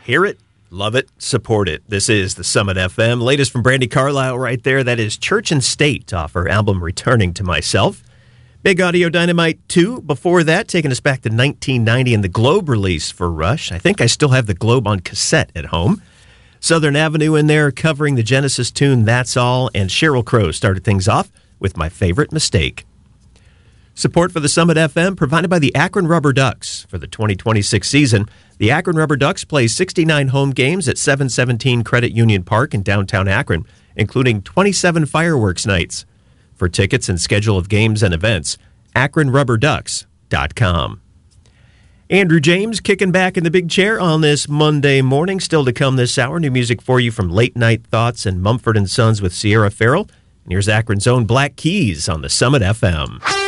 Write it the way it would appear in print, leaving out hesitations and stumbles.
Hear it, love it, support it. This is the Summit FM. Latest from Brandi Carlile right there. That is Church and State off her album Returning to Myself. Big Audio Dynamite 2. Before that, taking us back to 1990 and the Globe release for Rush. I think I still have the Globe on cassette at home. Southern Avenue in there covering the Genesis tune That's All. And Sheryl Crow started things off with My Favorite Mistake. Support for the Summit FM provided by the Akron Rubber Ducks. For the 2026 season, the Akron Rubber Ducks play 69 home games at 717 Credit Union Park in downtown Akron, including 27 fireworks nights. For tickets and schedule of games and events, akronrubberducks.com. Andrew James kicking back in the big chair on this Monday morning. Still to come this hour, new music for you from Late Night Thoughts and Mumford & Sons with Sierra Farrell. And here's Akron's own Black Keys on the Summit FM.